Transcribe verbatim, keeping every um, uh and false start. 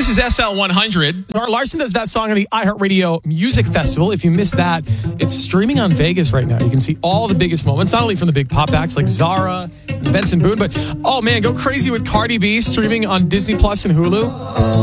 This is S L one hundred. Zara Larsson does that song on the iHeartRadio Music Festival. If you missed that, it's streaming on Vegas right now. You can see all the biggest moments, not only from the big pop acts like Zara and Benson Boone, but, oh man, go crazy with Cardi B streaming on Disney Plus and Hulu.